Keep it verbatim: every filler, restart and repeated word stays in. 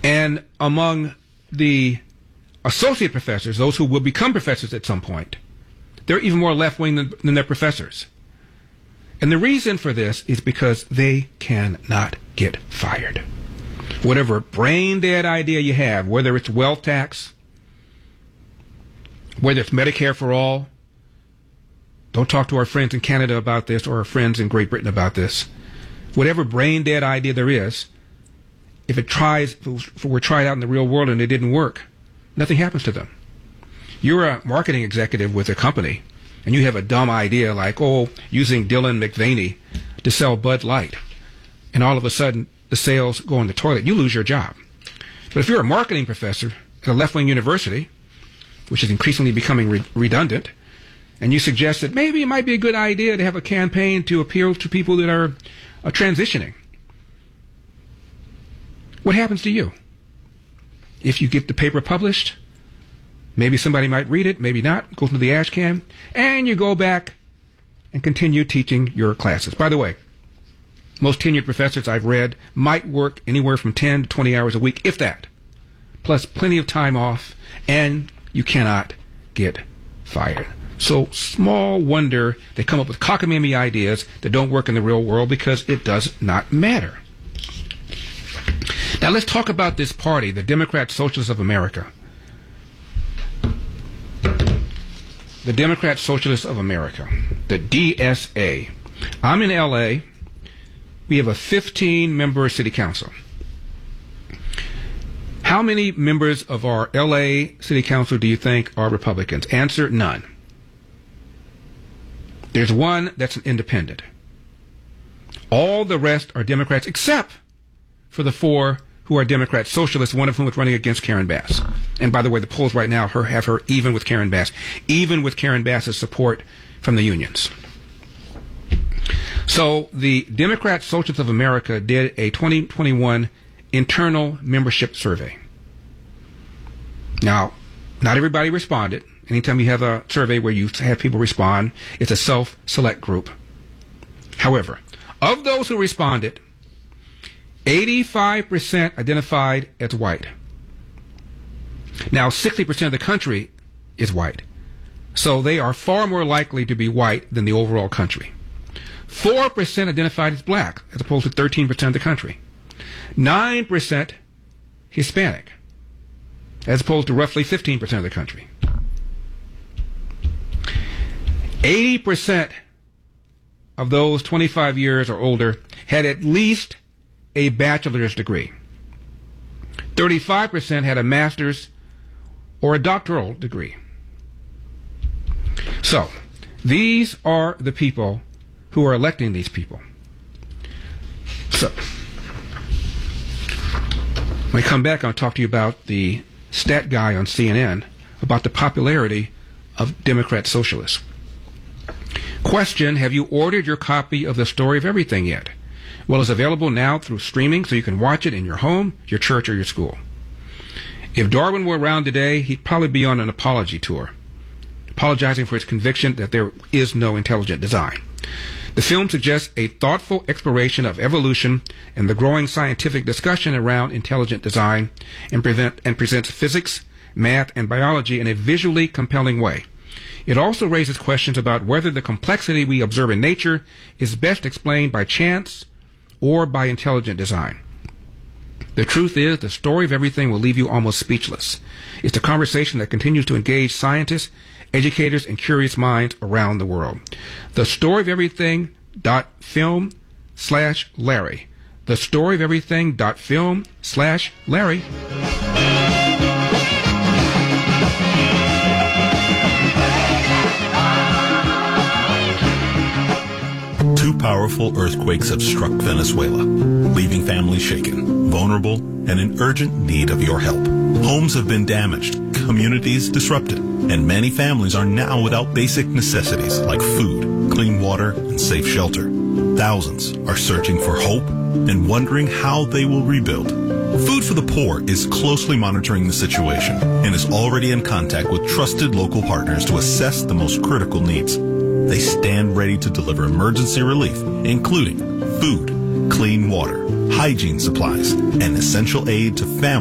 And among the associate professors, those who will become professors at some point, they're even more left-wing than, than their professors. And the reason for this is because they cannot get fired. Whatever brain-dead idea you have, whether it's wealth tax, whether it's Medicare for all, don't talk to our friends in Canada about this or our friends in Great Britain about this. Whatever brain-dead idea there is, if it tries, if it were tried out in the real world and it didn't work, nothing happens to them. You're a marketing executive with a company, and you have a dumb idea like, oh, using Dylan McVaney to sell Bud Light, and all of a sudden the sales go in the toilet. You lose your job. But if you're a marketing professor at a left-wing university, which is increasingly becoming re- redundant, and you suggest that maybe it might be a good idea to have a campaign to appeal to people that are uh, transitioning, what happens to you? If you get the paper published, maybe somebody might read it, maybe not, goes into the ash can, and you go back and continue teaching your classes. By the way, most tenured professors I've read might work anywhere from ten to twenty hours a week, if that, plus plenty of time off, and you cannot get fired. So small wonder they come up with cockamamie ideas that don't work in the real world, because it does not matter. Now let's talk about this party, the Democrat Socialists of America. The Democrat Socialists of America, the D S A. I'm in L A. We have a fifteen-member city council. How many members of our L A city council do you think are Republicans? Answer, none. There's one that's an independent. All the rest are Democrats, except for the four who are Democrat socialists, one of whom is running against Karen Bass. And by the way, the polls right now her, have her even with Karen Bass, even with Karen Bass's support from the unions. So the Democrat Socialists of America did a twenty twenty-one internal membership survey. Now, not everybody responded. Anytime you have a survey where you have people respond, it's a self-select group. However, of those who responded, eighty-five percent identified as white. Now, sixty percent of the country is white. So they are far more likely to be white than the overall country. four percent identified as black, as opposed to thirteen percent of the country. nine percent Hispanic, as opposed to roughly fifteen percent of the country. eighty percent of those twenty-five years or older had at least a bachelor's degree. thirty-five percent had a master's or a doctoral degree. So, these are the people who are electing these people. So, when I come back, I'll talk to you about the stat guy on C N N about the popularity of Democrat socialists. Question, have you ordered your copy of The Story of Everything yet? Well, it's available now through streaming, so you can watch it in your home, your church, or your school. If Darwin were around today, he'd probably be on an apology tour, apologizing for his conviction that there is no intelligent design. The film suggests a thoughtful exploration of evolution and the growing scientific discussion around intelligent design, and, prevent, and presents physics, math, and biology in a visually compelling way. It also raises questions about whether the complexity we observe in nature is best explained by chance or by intelligent design. The truth is, The Story of Everything will leave you almost speechless. It's a conversation that continues to engage scientists, educators, and curious minds around the world. The Story of Everything dot film slash Larry. The Story of Everything dot film slash Larry. Two powerful earthquakes have struck Venezuela, leaving families shaken, vulnerable, and in urgent need of your help. Homes have been damaged, communities disrupted, and many families are now without basic necessities like food, clean water, and safe shelter. Thousands are searching for hope and wondering how they will rebuild. Food for the Poor is closely monitoring the situation and is already in contact with trusted local partners to assess the most critical needs. They stand ready to deliver emergency relief, including food, clean water, hygiene supplies, and essential aid to families